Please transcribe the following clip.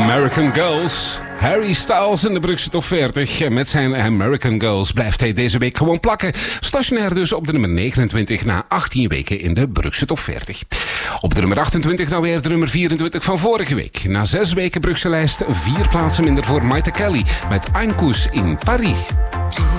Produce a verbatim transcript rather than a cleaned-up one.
American Girls. Harry Styles in de Brugse Top veertig. Met zijn American Girls blijft hij deze week gewoon plakken. Stationair dus op de nummer negenentwintig na achttien weken in de Brugse Top veertig. Op de nummer achtentwintig nou weer de nummer vierentwintig van vorige week. Na zes weken Brugse lijst vier plaatsen minder voor Maite Kelly met Einkus in Paris.